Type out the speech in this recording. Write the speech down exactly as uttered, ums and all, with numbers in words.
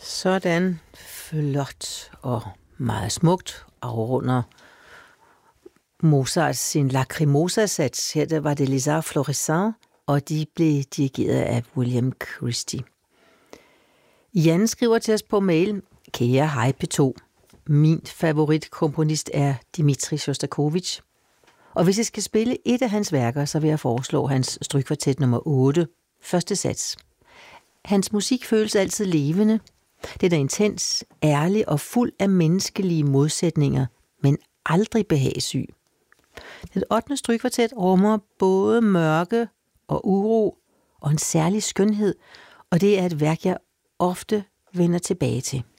Sådan flot og meget smukt afrunder Mozart sin Lacrimosa-sats. Her der var det Les Arts Florissants, og de blev dirigeret af William Christie. Jan skriver til os på mail: Kære hej P to. Min favoritkomponist er Dmitri Sjostakovitj. Og hvis jeg skal spille et af hans værker, så vil jeg foreslå hans strygkvartet nummer otte, første sats. Hans musik føles altid levende. Den er intens, ærlig og fuld af menneskelige modsætninger, men aldrig behagssyg. Den ottende strygkvartet rummer både mørke og uro og en særlig skønhed, og det er et værk, jeg ofte vender tilbage til.